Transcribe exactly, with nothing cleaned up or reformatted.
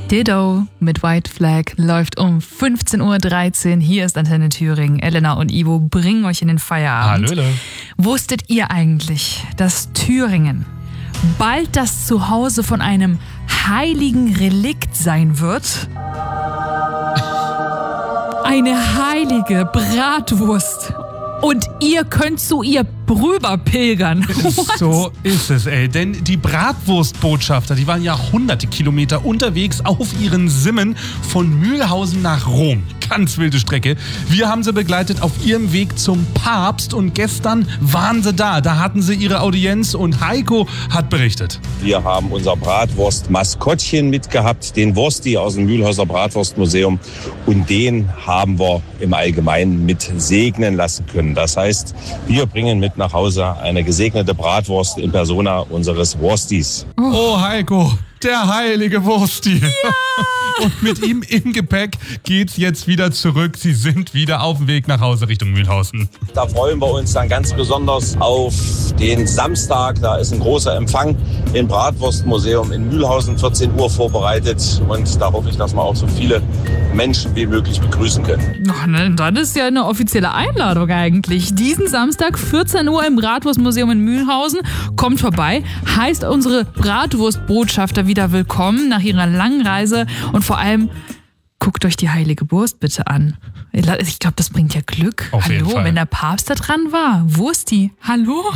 Ditto mit White Flag läuft um fünfzehn Uhr dreizehn. Hier ist Antenne Thüringen. Elena und Ivo bringen euch in den Feierabend. Hallöle. Wusstet ihr eigentlich, dass Thüringen bald das Zuhause von einem heiligen Relikt sein wird? Eine heilige Bratwurst. Und ihr könnt zu ihr rüber pilgern. So ist es, ey. Denn die Bratwurstbotschafter, die waren Jahrhunderte Kilometer unterwegs auf ihren Simmen von Mühlhausen nach Rom. Ganz wilde Strecke. Wir haben sie begleitet auf ihrem Weg zum Papst und gestern waren sie da. Da hatten sie ihre Audienz und Heiko hat berichtet. Wir haben unser Bratwurst-Maskottchen mitgehabt, den Wursti aus dem Mühlhäuser Bratwurstmuseum, und den haben wir im Allgemeinen mit segnen lassen können. Das heißt, wir bringen mit nach Hause eine gesegnete Bratwurst in Persona unseres Wurstis. Oh, Heiko, der heilige Wursti. Ja. Und mit ihm im Gepäck geht's jetzt wieder zurück. Sie sind wieder auf dem Weg nach Hause Richtung Mühlhausen. Da freuen wir uns dann ganz besonders auf den Samstag. Da ist ein großer Empfang im Bratwurstmuseum in Mühlhausen, vierzehn Uhr vorbereitet. Und da hoffe ich, dass wir auch so viele Menschen wie möglich begrüßen können. Ach, ne, dann ist ja eine offizielle Einladung eigentlich. Diesen Samstag, vierzehn Uhr im Bratwurstmuseum in Mühlhausen. Kommt vorbei, heißt unsere Bratwurstbotschafter wieder willkommen nach ihrer langen Reise. Und vor allem, guckt euch die heilige Wurst bitte an. Ich glaube, das bringt ja Glück. Auf jeden Hallo, Fall. wenn der Papst da dran war. Wursti, hallo?